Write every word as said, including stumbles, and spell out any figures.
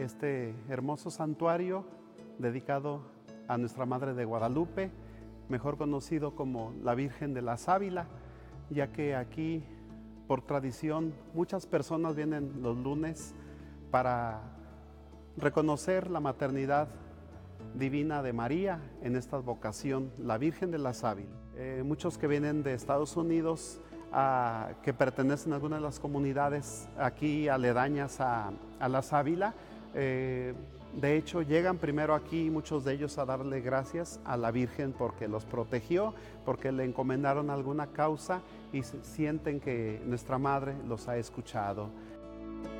este hermoso santuario dedicado a Nuestra Madre de Guadalupe, mejor conocido como la Virgen de la Sábila, ya que aquí, por tradición, muchas personas vienen los lunes para reconocer la maternidad divina de María en esta vocación, la Virgen de la Sábila. Eh, muchos que vienen de Estados Unidos, a, que pertenecen a algunas de las comunidades aquí aledañas a, a la Sábila, eh, de hecho llegan primero aquí, muchos de ellos, a darle gracias a la Virgen porque los protegió, porque le encomendaron alguna causa y sienten que nuestra Madre los ha escuchado.